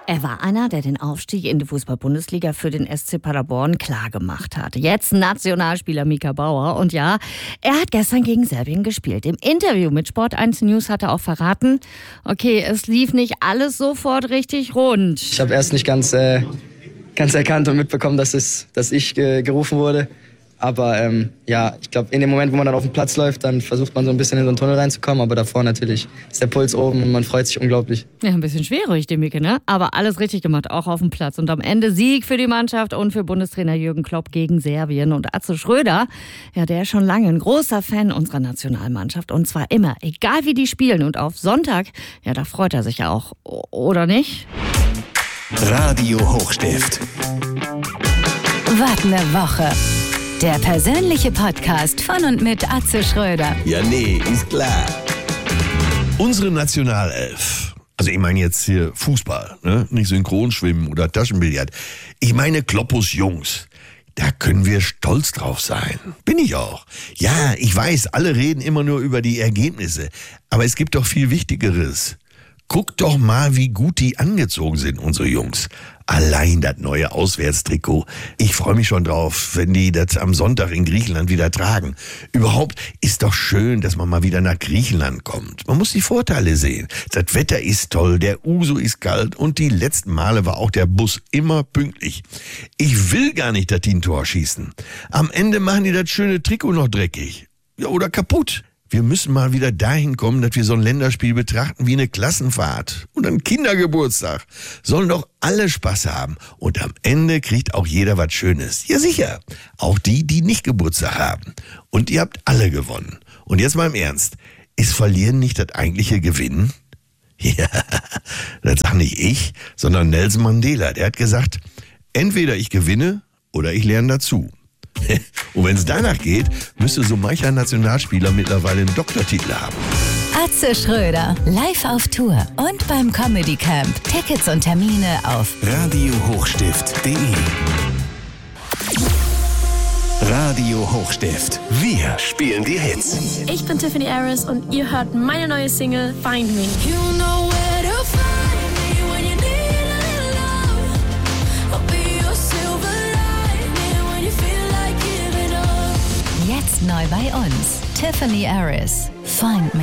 Er war einer, der den Aufstieg in die Fußball-Bundesliga für den SC Paderborn klargemacht hat. Jetzt Nationalspieler Mika Bauer. Und ja, er hat gestern gegen Serbien gespielt. Im Interview mit Sport 1 News hat er auch verraten, okay, es lief nicht alles sofort richtig rund. Ich habe erst nicht ganz erkannt und mitbekommen, dass ich gerufen wurde. Aber ich glaube, in dem Moment, wo man dann auf den Platz läuft, dann versucht man so ein bisschen in so einen Tunnel reinzukommen. Aber davor natürlich ist der Puls oben und man freut sich unglaublich. Ja, ein bisschen schwierig, die Micke, ne? Aber alles richtig gemacht, auch auf dem Platz. Und am Ende Sieg für die Mannschaft und für Bundestrainer Jürgen Klopp gegen Serbien. Und Atze Schröder, ja, der ist schon lange ein großer Fan unserer Nationalmannschaft. Und zwar immer, egal wie die spielen. Und auf Sonntag, ja, da freut er sich ja auch. Oder nicht? Radio Hochstift. Was eine Woche. Der persönliche Podcast von und mit Atze Schröder. Ja, nee, ist klar. Unsere Nationalelf, also ich meine jetzt hier Fußball, ne? Nicht Synchronschwimmen oder Taschenbillard. Ich meine Kloppus Jungs. Da können wir stolz drauf sein. Bin ich auch. Ja, ich weiß, alle reden immer nur über die Ergebnisse. Aber es gibt doch viel Wichtigeres. Guck doch mal, wie gut die angezogen sind, unsere Jungs. Allein das neue Auswärtstrikot. Ich freue mich schon drauf, wenn die das am Sonntag in Griechenland wieder tragen. Überhaupt ist doch schön, dass man mal wieder nach Griechenland kommt. Man muss die Vorteile sehen. Das Wetter ist toll, der Uso ist kalt und die letzten Male war auch der Bus immer pünktlich. Ich will gar nicht, dass die ein Tor schießen. Am Ende machen die das schöne Trikot noch dreckig. Ja, oder kaputt. Wir müssen mal wieder dahin kommen, dass wir so ein Länderspiel betrachten wie eine Klassenfahrt und einen Kindergeburtstag. Sollen doch alle Spaß haben und am Ende kriegt auch jeder was Schönes. Ja sicher, auch die, die nicht Geburtstag haben. Und ihr habt alle gewonnen. Und jetzt mal im Ernst, ist Verlieren nicht das eigentliche Gewinnen? Ja, das sag nicht ich, sondern Nelson Mandela. Der hat gesagt, entweder ich gewinne oder ich lerne dazu. Und wenn es danach geht, müsste so mancher Nationalspieler mittlerweile einen Doktortitel haben. Atze Schröder, live auf Tour und beim Comedy Camp. Tickets und Termine auf radiohochstift.de. Radio Hochstift. Wir spielen die Hits. Ich bin Tiffany Harris und ihr hört meine neue Single Find Me. Jetzt neu bei uns. Tiffany Harris. Find Me.